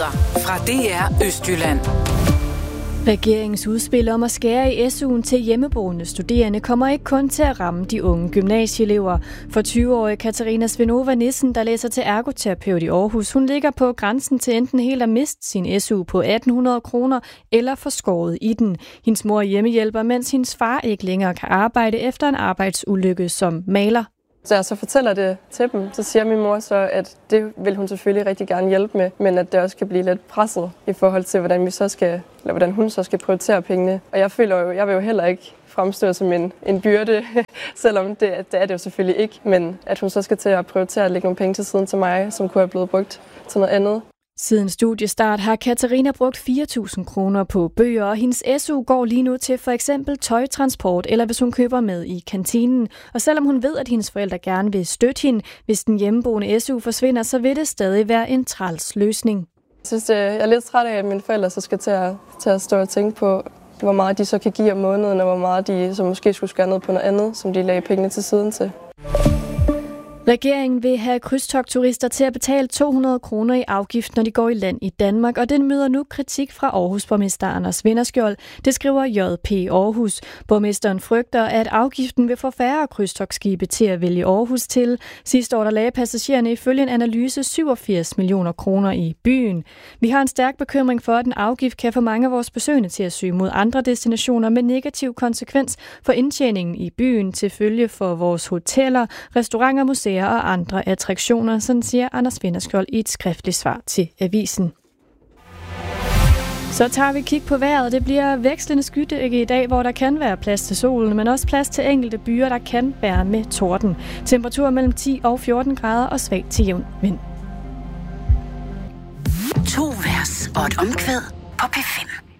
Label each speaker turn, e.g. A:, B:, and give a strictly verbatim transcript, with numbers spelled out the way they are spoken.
A: Nyheder fra D R Østjylland.
B: Regeringens udspil om at skære i S U'en til hjemmeboende studerende kommer ikke kun til at ramme de unge gymnasieelever. For tyve-årige Katarina Svenova Nissen, der læser til ergoterapeut i Aarhus, hun ligger på grænsen til enten helt at miste sin S U på atten hundrede kroner eller få skåret i den. Hendes mor er hjemmehjælper, mens hendes far ikke længere kan arbejde efter en arbejdsulykke som maler.
C: Så jeg så fortæller det til dem, så siger min mor så, at det vil hun selvfølgelig rigtig gerne hjælpe med, men at det også kan blive lidt presset i forhold til, hvordan vi så skal, eller hvordan hun så skal prioritere pengene. Og jeg føler jo, jeg vil jo heller ikke fremstå som en, en byrde, selvom det, det er det jo selvfølgelig ikke, men at hun så skal til at prioritere at lægge nogle penge til siden til mig, som kunne have blevet brugt til noget andet.
B: Siden studiestart har Katarina brugt fire tusind kroner på bøger, og hendes S U går lige nu til for eksempel tøjtransport, eller hvis hun køber med i kantinen. Og selvom hun ved, at hendes forældre gerne vil støtte hende, hvis den hjemmeboende S U forsvinder, så vil det stadig være en træls løsning.
C: Jeg synes, jeg er lidt træt af, at mine forældre så skal til at, til at stå og tænke på, hvor meget de så kan give om måneden, og hvor meget de så måske skulle skære ned på noget andet, som de lagde pengene til siden til.
B: Regeringen vil have krydstogtturister til at betale to hundrede kroner i afgift, når de går i land i Danmark, og den møder nu kritik fra Aarhus borgmester Anders Vinderskjold. Det skriver J P Aarhus. Borgmesteren frygter, at afgiften vil få færre krydstogtskibe til at vælge Aarhus til. Sidste år der lagde passagererne ifølge en analyse syvogfirs millioner kroner i byen. Vi har en stærk bekymring for, at en afgift kan få mange af vores besøgende til at søge mod andre destinationer med negativ konsekvens for indtjeningen i byen til følge for vores hoteller, restauranter, museer og andre attraktioner, sådan siger Anders Vinderskjold i et skriftligt svar til avisen. Så tager vi kig på vejret. Det bliver vekslende skydække i dag, hvor der kan være plads til solen, men også plads til enkelte byer, der kan være med torden. Temperatur mellem ti og fjorten grader og svag til jævn vind.
A: To vers og et omkvæd på P fem.